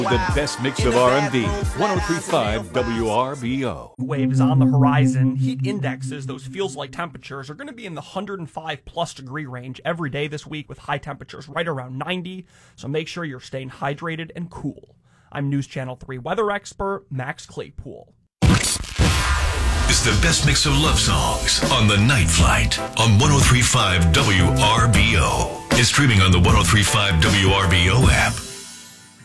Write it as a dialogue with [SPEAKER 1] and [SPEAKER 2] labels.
[SPEAKER 1] The best mix of R&B, 103.5 WRBO.
[SPEAKER 2] Wave is on the horizon. Heat indexes, those feels like temperatures, are going to be in the 105 plus degree range every day this week with high temperatures right around 90. So make sure you're staying hydrated and cool. I'm News Channel 3 weather expert Max Claypool.
[SPEAKER 3] It's the best mix of love songs on The Night Flight on 103.5 WRBO. It's streaming on the 103.5 WRBO app.